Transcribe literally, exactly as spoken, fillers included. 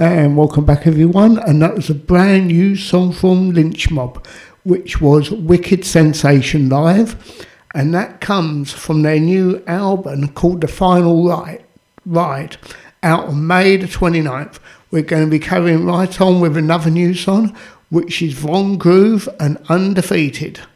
And welcome back everyone, and that was a brand new song from Lynch Mob, which was Wicked Sensation Live, and that comes from their new album called The Final Ride, Ride out on May the twenty-ninth. We're going to be carrying right on with another new song, which is Von Groove and Undefeated.